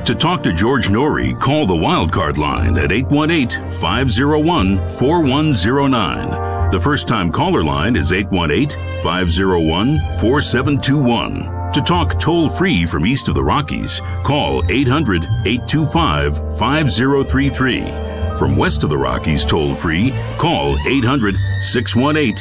To talk to George Norrie, call the Wildcard line at 818-501-4109. The first-time caller line is 818-501-4721. To talk toll-free from east of the Rockies, call 800-825-5033. From west of the Rockies toll-free, call 800-618